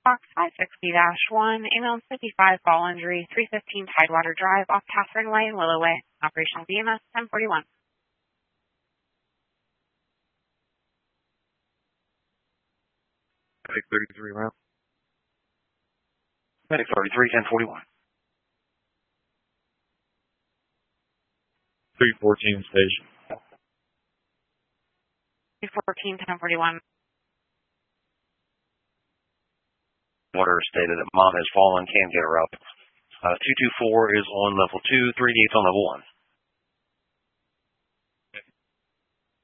Box 560-1, ambulance 55, fall injury, 315 Tidewater Drive, off Catherine Way, Willow Way. Operational BMS 1041. Medic 33 round. Medic 33, 1041. 314 station. 314, 1041. Water stated that mom has fallen, can't get her up. 224 is on level 2, 3 gates on level 1.